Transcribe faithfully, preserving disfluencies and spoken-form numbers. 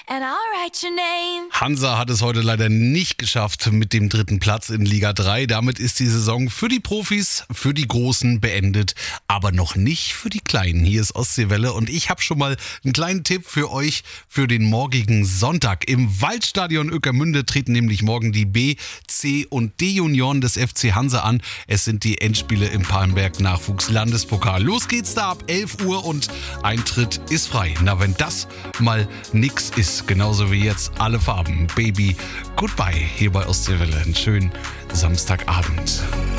and I'll write your name. Hansa hat es heute leider nicht geschafft mit dem dritten Platz in Liga drei. Damit ist die Saison für die Profis, für die Großen beendet, aber noch nicht für die Kleinen. Hier ist Ostseewelle und ich habe schon mal einen kleinen Tipp für euch für den morgigen Sonntag. Im Waldstadion Ueckermünde treten nämlich morgen die B, C und D-Junioren des F C Hansa an. Es sind die Endspiele im Palmberg-Nachwuchs-Landespokal. Los geht's da ab elf Uhr und Eintritt ist frei. Na, wenn das mal nix ist, genauso wie jetzt alle Farben. Baby, goodbye hier bei Ostseewelle. Einen schönen Samstagabend.